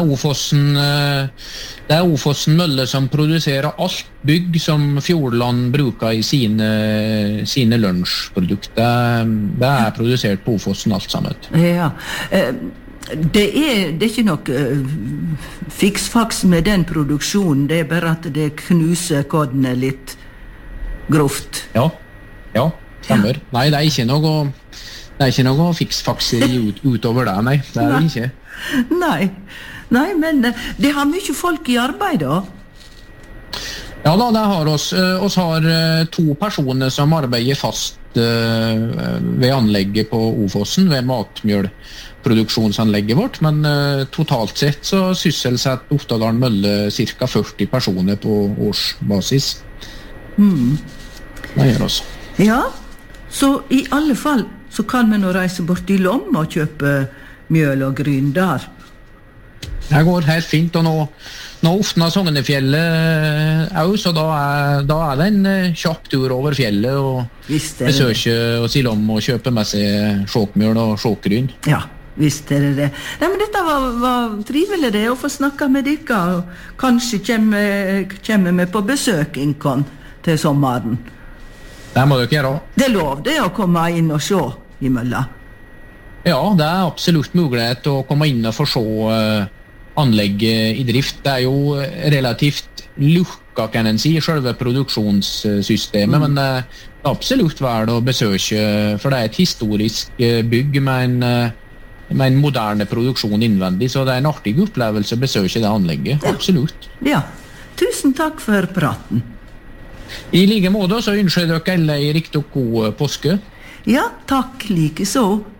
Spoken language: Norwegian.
Ofossen, det Ofossen mølle som produserer alt bygg som Fjordland bruker i sine lunsjprodukter. Det produsert på Ofossen alt sammen. Ja, det er ikke noe fiksfaks med den produksjonen, det bare at det knuser kodene litt grovt. Ja, stemmer. Nei, det ikke noe fiksfakseri utover det, nei. Det det ikke. Nei, men det har mye folk i arbeid da. Ja da, det har oss. Oss har 2 personer som arbeider fast ved anlegget på Ofossen, ved matmjølproduksjonsanlegget vårt, men totalt sett så sysselsetter Oftedalen Mølle ca. 40 personer på årsbasis. Det gjør oss. Ja, så i alle fall så kan vi nå reise bort i Lom og kjøpe mjøl og gryn der. Det går helt fint, og nå åpner Sognefjellet så da det en kjapp tur over fjellet og besøke oss i Lom og kjøpe med seg sjåkmjøl og sjåkgryn. Ja, visst det. Nei, men dette var trivelig det, å få snakke med dere, og kanskje kommer vi på besøk innkon til sommeren. Det må dere gjøre. Det lov det å komme inn og se i mølla. Ja, det absolutt mulighet å komme inn og få se anlegget i drift. Det jo relativt lukka, kan en si, selve produksjonssystemet, men det absolutt verdt å besøke, for det et historisk bygg med en moderne produksjon innvendig, så det en artig opplevelse å besøke det anlegget, absolutt. Ja, tusen takk for praten. I like måte så ønsker dere alle en riktig god påske. Ja, takk like så.